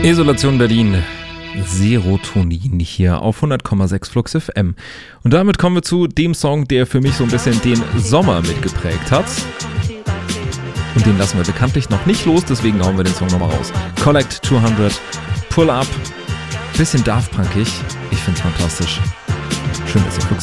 Isolation Berlin, Serotonin hier auf 100,6 Flux FM. Und damit kommen wir zu dem Song, der für mich so ein bisschen den Sommer mitgeprägt hat. Und den lassen wir bekanntlich noch nicht los, deswegen hauen wir den Song nochmal raus. Collect 200, Pull Up, bisschen Daft Punkig. Ich find's fantastisch. Schön, dass ihr Flux